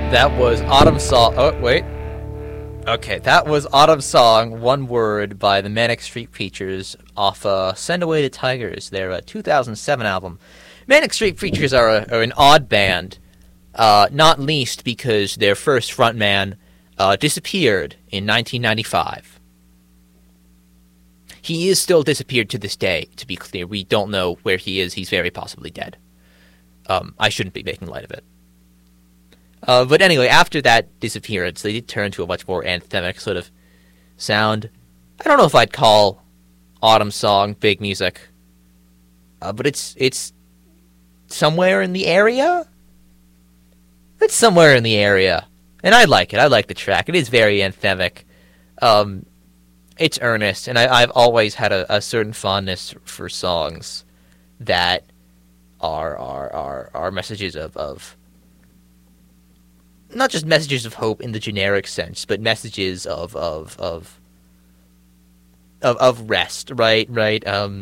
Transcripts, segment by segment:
That was Autumn Song. Oh, wait. Okay, that was Autumn Song, One Word by the Manic Street Preachers off Send Away the Tigers, their 2007 album. Manic Street Preachers are an odd band, not least because their first frontman disappeared in 1995. He is still disappeared to this day, to be clear. We don't know where he is. He's very possibly dead. I shouldn't be making light of it. But anyway, after that disappearance, they did turn to a much more anthemic sort of sound. I don't know if I'd call Autumn Song big music, but it's somewhere in the area. It's somewhere in the area, and I like it. I like the track. It is very anthemic. It's earnest, and I've always had a certain fondness for songs that are messages of not just messages of hope in the generic sense, but messages of rest, right?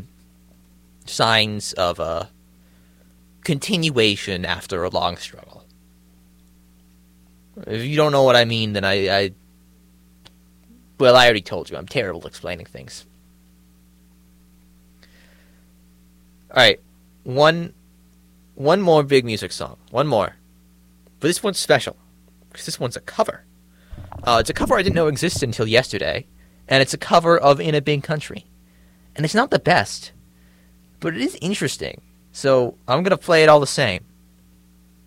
Signs of a continuation after a long struggle. If you don't know what I mean, then well, I already told you. I'm terrible at explaining things. All right, one more big music song. One more. But this one's special, because this one's a cover. It's a cover I didn't know existed until yesterday, and it's a cover of In a Big Country. And it's not the best, but it is interesting, so I'm going to play it all the same.